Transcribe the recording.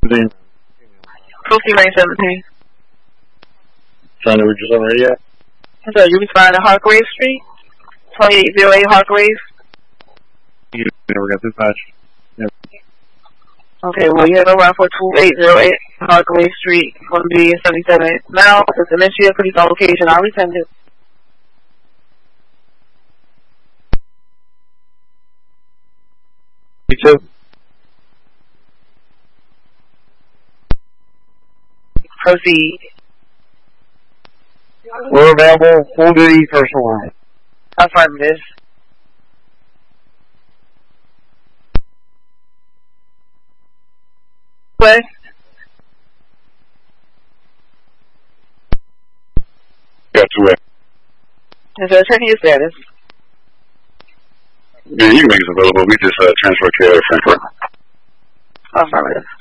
Proceed range 17. Trying to reach us on radio? So you respond to Hargrave Street, 2808 Hargrave. You never got dispatch. Yep. Okay, well, you have around for 2808 Hargrave Street, going to be 77. Now, it's an issue of police on location. I'll resend it. You too. Proceed. We're available, full duty, personal line. Affirmative. What? Got two way. Is there checking your status? Yeah, you can make us available. We just transfer care to Frankfurt. Affirmative.